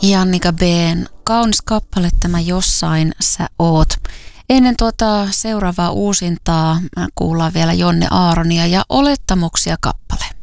Jannika B:n kaunis kappale tämä Jossain sä oot. Ennen seuraavaa uusintaa kuullaan vielä Jonne Aaronia ja Olettamuksia kappale.